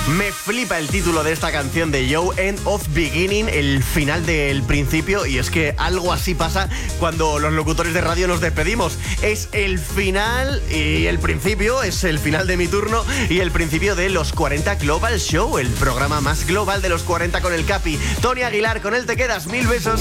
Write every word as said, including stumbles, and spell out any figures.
Me flipa el título de esta canción de Joe, End of Beginning, el final del principio, y es que algo así pasa cuando los locutores de radio nos despedimos. Es el final y el principio, es el final de mi turno y el principio de Los cuarenta Global Show, el programa más global de los cuarenta con el Capi. Tony Aguilar, con él te quedas. Mil besos.